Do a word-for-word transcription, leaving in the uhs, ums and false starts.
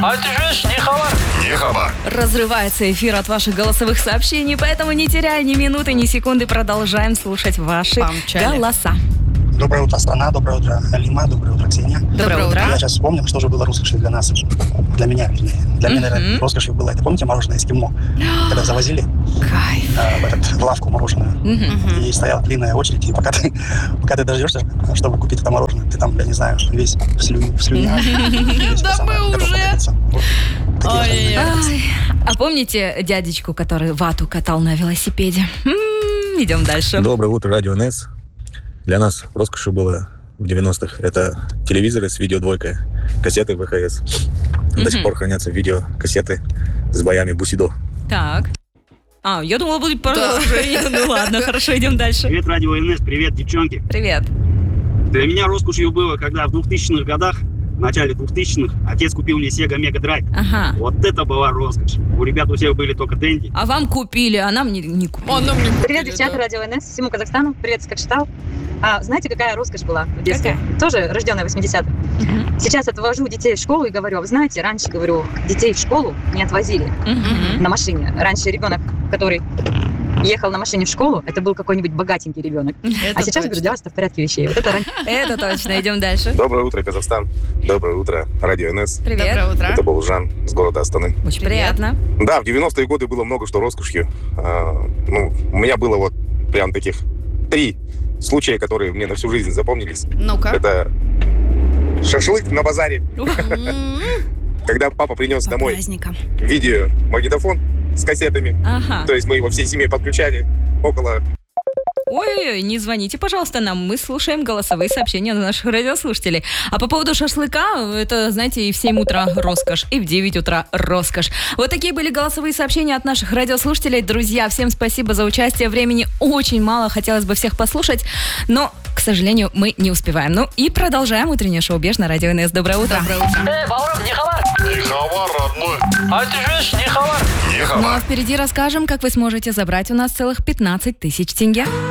А ты же не хабар. Не хабар. Разрывается эфир от ваших голосовых сообщений, поэтому не теряя ни минуты, ни секунды, продолжаем слушать ваши Помчали. голоса. Доброе утро, страна, доброе утро, Алима, доброе утро, Ксения. Доброе утро. Я сейчас вспомнил, что же было роскошью для нас, для меня, вернее. Для меня, наверное, роскошью было, это помните мороженое эскимо, когда завозили Кайф. э, в, этот, в лавку мороженое, и стояла длинная очередь, и пока ты, пока ты дождешься, чтобы купить это мороженое, ты там, я не знаю, весь в, слю, в слюнях. Да мы уже. Ой-ой-ой. Ай, а помните дядечку, который вату катал на велосипеде? М, Идем дальше. Доброе утро, Радио НС. Для нас роскошью было в девяностых это телевизоры с видеодвойкой, кассеты вэ ха эс. До сих пор хранятся видеокассеты с боями Бусидо. Так. А, я думала, будет продолжение. Ну ладно, хорошо, идем дальше. Привет, Радио эн эс, привет, девчонки. Привет. Для меня роскошью было, когда в двухтысячных годах, в начале двухтысячных, отец купил мне Sega Mega Drive. Ага. Вот это была роскошь. У ребят у всех были только Денди. А вам купили, а нам не, не купили. Он нам не купили, Привет, девчата, да. Радио эн эс, всему Казахстану, привет, как читал. А, знаете, какая роскошь была в детстве? Тоже рожденная в восьмидесятых. Мгм. Сейчас отвожу детей в школу и говорю, а вы знаете, раньше, говорю, детей в школу не отвозили Мгм. на машине. Раньше ребенок, который ехал на машине в школу, это был какой-нибудь богатенький ребенок. Это А сейчас, говорю, точно. дело в порядке вещей. Вот это раньше. Это точно, идем дальше. Доброе утро, Казахстан. Доброе утро, Радио НС. Привет. Доброе утро. Это был Жан с города Астаны. Очень Привет. приятно. Да, в девяностые годы было много что роскошью. А, ну, у меня было вот прям таких три случая, которые мне на всю жизнь запомнились. Ну-ка. Это шашлык на базаре, М, когда папа принес По домой праздникам. видеомагнитофон с кассетами. Ага. То есть мы его всей семьей подключали около... Ой-ой-ой, не звоните, пожалуйста, нам. Мы слушаем голосовые сообщения наших радиослушателей. А по поводу шашлыка, это, знаете, и в семь утра роскошь, и в девять утра роскошь. Вот такие были голосовые сообщения от наших радиослушателей. Друзья, всем спасибо за участие. Времени очень мало, хотелось бы всех послушать, но, к сожалению, мы не успеваем. Ну и продолжаем утреннее шоу «Беж» на Радио эн эс. Доброе утро. Доброе утро. Эй, Баурам, не хабар. Не хабар, родной. А ты же не хабар. Не Ну а хабар. впереди расскажем, как вы сможете забрать у нас целых пятнадцать тысяч тенге.